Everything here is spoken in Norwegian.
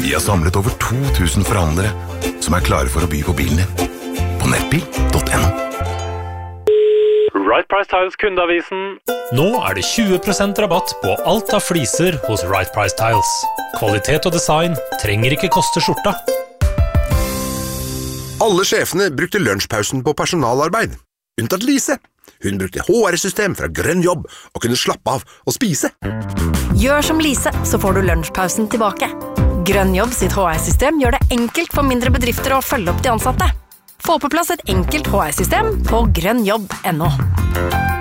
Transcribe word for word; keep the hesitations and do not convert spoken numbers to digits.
Vi har samlet over to tusen forhandlere som er klare for å by på bilen din. På nettbil punktum no. Right Price Tiles kundeavisen. Nå er det tjue prosent rabatt på alt av fliser hos Right Price Tiles. Kvalitet og design trenger ikke koste skjorta. Alle sjefene brukte lunsjpausen på personalarbeid. Unntatt Lise. Hun brukte H R-system fra Grønn Jobb og kunne slappe av og spise. Gjør som Lise, så får du lunsjpausen tilbake. Grønn Jobb sitt H R-system gjør det enkelt for mindre bedrifter å følge opp de ansatte. Få på plass et enkelt H R-system på grønn jobb punktum no.